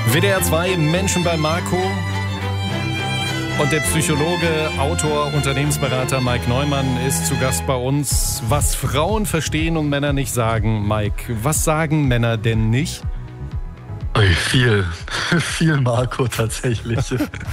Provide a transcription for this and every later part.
WDR 2, Menschen bei Marco. Und der Psychologe, Autor, Unternehmensberater Mike Neumann ist zu Gast bei uns. Was Frauen verstehen und Männer nicht sagen. Mike, was sagen Männer denn nicht? Viel Marco tatsächlich.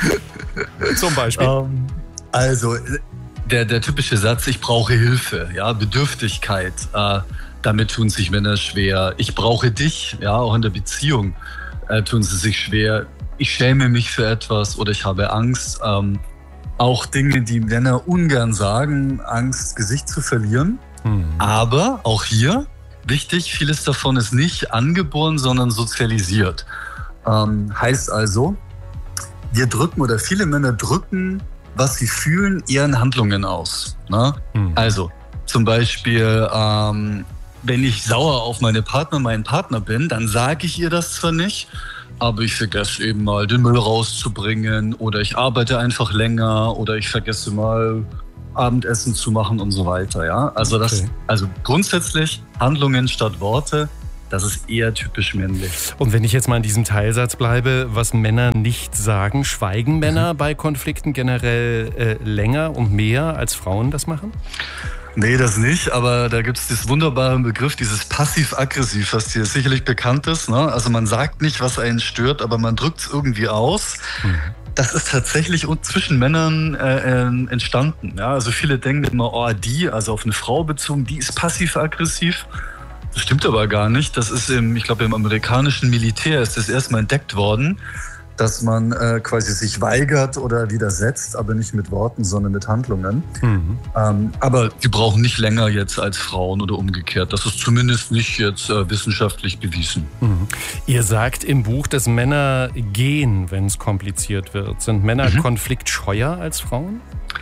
Zum Beispiel? Also der typische Satz, ich brauche Hilfe, ja, Bedürftigkeit, damit tun sich Männer schwer. Ich brauche dich, ja, auch in der Beziehung tun sie sich schwer. Ich schäme mich für etwas oder ich habe Angst. Auch Dinge, die Männer ungern sagen, Angst, Gesicht zu verlieren. Aber auch hier, wichtig, vieles davon ist nicht angeboren, sondern sozialisiert. Heißt also, wir drücken oder viele Männer drücken, was sie fühlen, eher in Handlungen aus. Ne? Also zum Beispiel, wenn ich sauer auf meinen Partner bin, dann sage ich ihr das zwar nicht, aber ich vergesse eben mal, den Müll rauszubringen oder ich arbeite einfach länger oder ich vergesse mal, Abendessen zu machen und so weiter. Ja? Also, also grundsätzlich Handlungen statt Worte, das ist eher typisch männlich. Und wenn ich jetzt mal in diesem Teilsatz bleibe, was Männer nicht sagen, schweigen Männer bei Konflikten generell länger und mehr als Frauen das machen? Nee, das nicht, aber da gibt es diesen wunderbaren Begriff, dieses passiv-aggressiv, was dir sicherlich bekannt ist. Ne? Also man sagt nicht, was einen stört, aber man drückt es irgendwie aus. Das ist tatsächlich zwischen Männern entstanden. Ja? Also viele denken immer, also auf eine Frau bezogen, die ist passiv-aggressiv. Das stimmt aber gar nicht. Das ist ich glaube im amerikanischen Militär ist das erstmal entdeckt worden, dass man quasi sich weigert oder widersetzt, aber nicht mit Worten, sondern mit Handlungen. Aber die brauchen nicht länger jetzt als Frauen oder umgekehrt. Das ist zumindest nicht jetzt wissenschaftlich bewiesen. Ihr sagt im Buch, dass Männer gehen, wenn es kompliziert wird. Sind Männer konfliktscheuer als Frauen?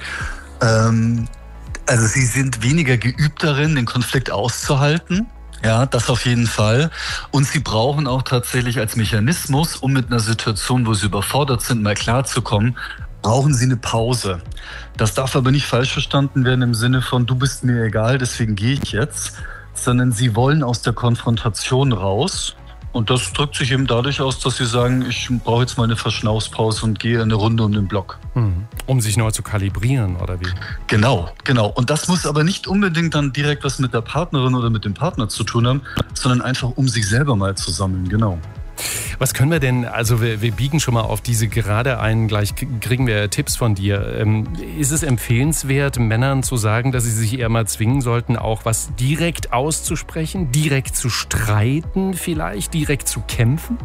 Also sie sind weniger geübt darin, den Konflikt auszuhalten. Ja, das auf jeden Fall. Und sie brauchen auch tatsächlich als Mechanismus, um mit einer Situation, wo sie überfordert sind, mal klarzukommen, brauchen sie eine Pause. Das darf aber nicht falsch verstanden werden im Sinne von, du bist mir egal, deswegen gehe ich jetzt, sondern sie wollen aus der Konfrontation raus. Und das drückt sich eben dadurch aus, dass sie sagen, ich brauche jetzt mal eine Verschnaufspause und gehe eine Runde um den Block. Um sich neu zu kalibrieren, oder wie? Genau. Und das muss aber nicht unbedingt dann direkt was mit der Partnerin oder mit dem Partner zu tun haben, sondern einfach um sich selber mal zu sammeln, genau. Was können wir denn, also wir biegen schon mal auf diese gerade ein, gleich kriegen wir Tipps von dir. Ist es empfehlenswert, Männern zu sagen, dass sie sich eher mal zwingen sollten, auch was direkt auszusprechen, direkt zu streiten vielleicht, direkt zu kämpfen?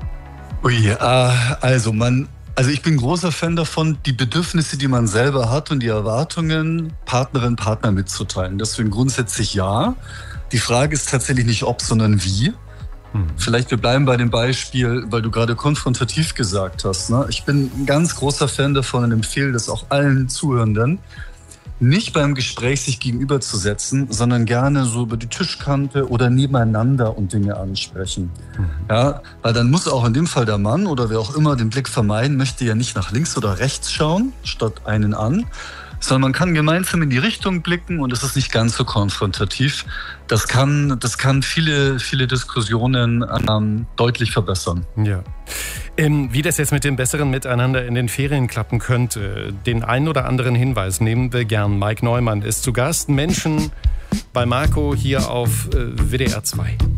Also ich bin großer Fan davon, die Bedürfnisse, die man selber hat und die Erwartungen Partnerin, Partner mitzuteilen. Deswegen grundsätzlich ja. Die Frage ist tatsächlich nicht ob, sondern wie. Vielleicht wir bleiben bei dem Beispiel, weil du gerade konfrontativ gesagt hast. Ne? Ich bin ein ganz großer Fan davon und empfehle das auch allen Zuhörenden, nicht beim Gespräch sich gegenüberzusetzen, sondern gerne so über die Tischkante oder nebeneinander und Dinge ansprechen. Ja, weil dann muss auch in dem Fall der Mann oder wer auch immer den Blick vermeiden möchte, ja nicht nach links oder rechts schauen, statt einen an, sondern man kann gemeinsam in die Richtung blicken und es ist nicht ganz so konfrontativ. Das kann viele Diskussionen deutlich verbessern. Ja. Wie das jetzt mit dem besseren Miteinander in den Ferien klappen könnte, den einen oder anderen Hinweis nehmen wir gern. Mike Neumann ist zu Gast. Menschen bei Marco hier auf WDR 2.